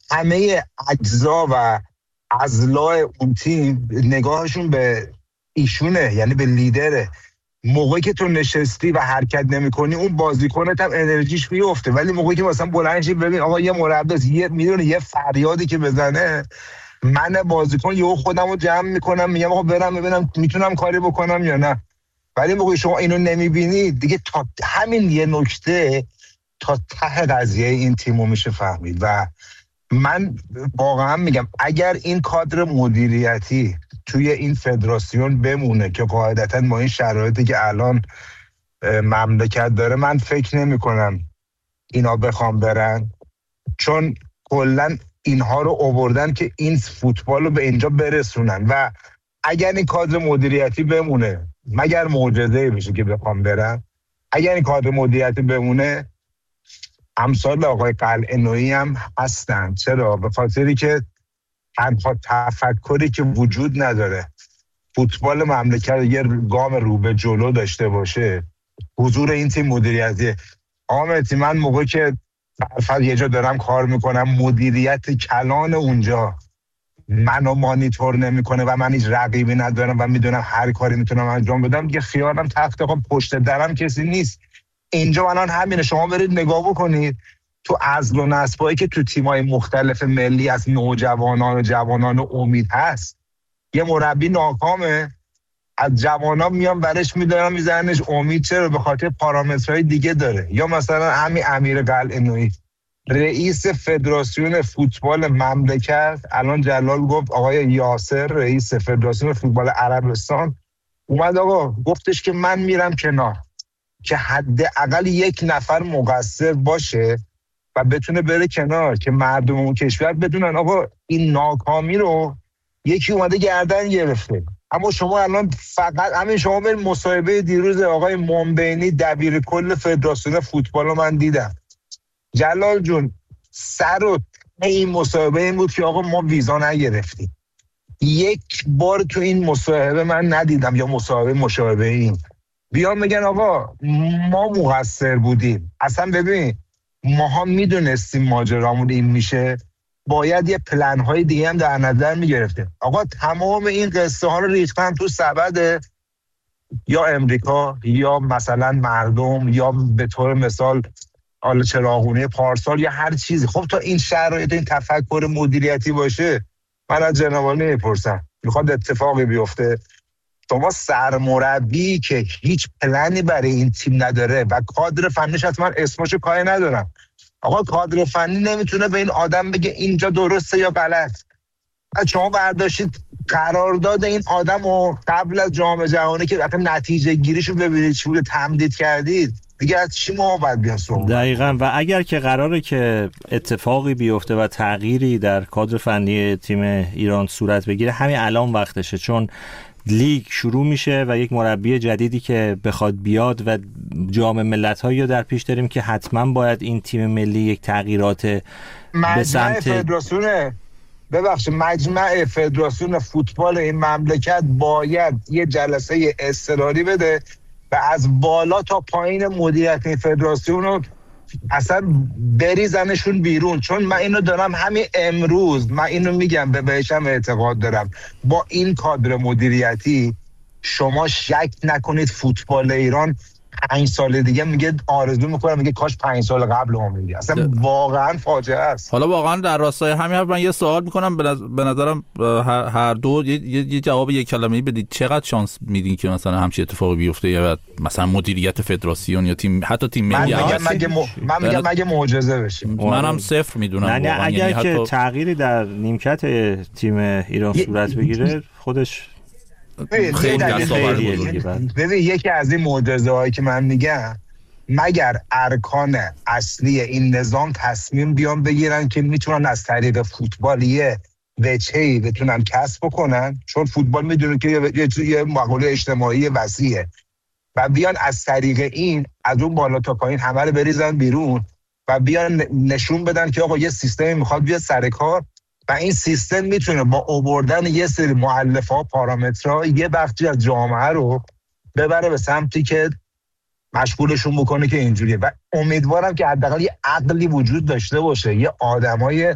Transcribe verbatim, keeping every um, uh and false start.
همه اجزا و اضلاع اون تیم نگاهشون به ایشونه، یعنی به لیدره. موقعی که تو نشستی و حرکت نمی‌کنی اون بازیکنت هم انرژیش میفته، ولی موقعی که مثلا بلند شی ببین آقا یه مربی یه میدونه یه فریادی که بزنه، من بازیکن یهو خودمو جمع میکنم میگم آقا برم ببینم میتونم کاری بکنم یا نه. ولی موقعی شما اینو نمیبینی دیگه، تا همین یه نکته تا ته قضیه این تیمو میشه فهمید. و من واقعا میگم اگر این کادر مدیریتی توی این فدراسیون بمونه که قاعدتا با این شرایطی که الان مملکت داره، من فکر نمی کنم اینا بخوام برن، چون کلن اینها رو آوردن که این فوتبال رو به اینجا برسونن. و اگر این کادر مدیریتی بمونه، مگر معجزه بشه که بخوام برن، اگر این کادر مدیریتی بمونه امثال آقای قلعه‌نویی هم هستن. چرا؟ به خاطری که تنها تفکری که وجود نداره فوتبال مملکت یه گام رو به جلو داشته باشه حضور این تیم مدیریتی. آمدی من موقعی که فرض یه جا دارم کار میکنم، مدیریت کلان اونجا منو مانیتور نمیکنه و من هیچ رقیبی ندارم و میدونم هر کاری میتونم انجام بدم، دیگه خیالم تخت خب پشت درم کسی نیست. اینجا الان همینه، شما برید نگاه بکنید تو عزل و نصبایی که تو تیمای مختلف ملی از نوجوانان و جوانان و امید هست، یه مربی ناکامه، از جوانان میان برش میدارن میزننش امید. چرا؟ به خاطر پارامترهای دیگه داره. یا مثلا همین امیر قلعه‌نویی رئیس فدراسیون فوتبال مملکت، الان جلال گفت آقای یاسر رئیس فدراسیون فوتبال عربستان اومد آقا گفتش که من میرم کنار که حداقل یک نفر مقصر باشه و بتونه بره کنار که مردم اون کشور بدونن آقا این ناکامی رو یکی اومده گردن گرفته. اما شما الان فقط همین شما برید مصاحبه دیروز آقای منبینی دبیر کل فدراسیون فوتبال رو من دیدم. جلال جون سر و این مصاحبه این بود که آقا ما ویزا نگرفتیم. یک بار تو این مصاحبه من ندیدم یا مصاحبه مشابه این بیان میگن آقا ما مقصر بودیم. اصلا ببین ماها میدونستیم ماجرامون این میشه، باید یه پلن های دیگه هم در نظر میگرفتیم. آقا تمام این قصه ها رو ریختن تو سبد یا امریکا یا مثلا مردم یا به طور مثال حالا چراغونی پارسال یا هر چیزی. خب تا این شرایط این تفکر مدیریتی باشه، من از جناب میپرسم میخواد اتفاقی بیفته؟ شما سرمربی که هیچ پلنی برای این تیم نداره و کادر فنیش حتما اسمشو کاری ندارم، آقا کادر فنی نمیتونه به این آدم بگه اینجا درسته یا غلط. شما برداشتید قرارداد این آدم رو قبل از جام جهانی که وقتی نتیجه گیریشو ببینید چی بوده تمدید کردید، دیگه از چی ما باید بیان صحبت؟ دقیقاً. و اگر که قراره که اتفاقی بیفته و تغییری در کادر فنی تیم ایران صورت بگیره، همین الان وقتشه، چون لیگ شروع میشه و یک مربی جدیدی که بخواد بیاد و جام ملت‌هایی رو در پیش داریم که حتما باید این تیم ملی یک تغییرات به سمت فدراسیون ببخشید مجمع فدراسیون فوتبال این مملکت باید یه جلسه اضطراری بده و از بالا تا پایین مدیریت فدراسیون رو اصلا بریزنشون بیرون. چون من اینو دارم همین امروز، من اینو میگم، به بهشم اعتقاد دارم، با این کادر مدیریتی شما شک نکنید فوتبال ایران پنج سال دیگه میگه آرزو میکنم میگه کاش پنج سال قبل هم میگه. اصلا واقعا فاجعه است. حالا واقعا در راستای همین من یه سوال میکنم، به نظرم هر دو یه, یه جواب یک کلمه‌ای بدید. چقدر شانس میدین که مثلا همچین اتفاقی بیفته، یا مثلا مدیریت فدراسیون یا تیم، حتی تیم ملی؟ من میگم مگه م... من میگم مگه معجزه بشه. منم صفر میدونم. نه اگر که حتی... تغییری در نیمکت تیم ایران صورت بگیره خودش خیلی ببین یکی از این معجزه هایی که من میگم، مگر ارکان اصلی این نظام تصمیم بیان بگیرن که میتونن از طریق فوتبالیه وجهی بتونن کسب بکنن، چون فوتبال میدونن که یه, یه مقوله اجتماعی وسیعه، و بیان از طریق این از اون بالا تا پایین همه رو بریزن بیرون و بیان نشون بدن که آقا یه سیستمی میخواد بیاد سر کار و این سیستم میتونه با آوردن یه سری مؤلفه‌ها پارامترها یه بخشی از جامعه رو ببره به سمتی که مشغولشون بکنه که اینجوریه. و امیدوارم که حداقل یه عقلی وجود داشته باشه، یه آدمای